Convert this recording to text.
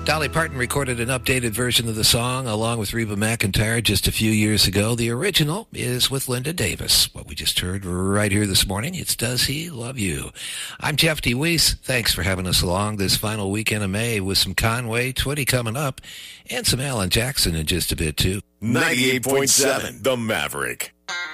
Dolly Parton recorded an updated version of the song along with Reba McEntire just a few years ago. The original is with Linda Davis. What we just heard right here this morning, it's Does He Love You? I'm Jeff D. Weiss. Thanks for having us along this final weekend of May with some Conway Twitty coming up and some Alan Jackson in just a bit, too. 98.7 The Maverick.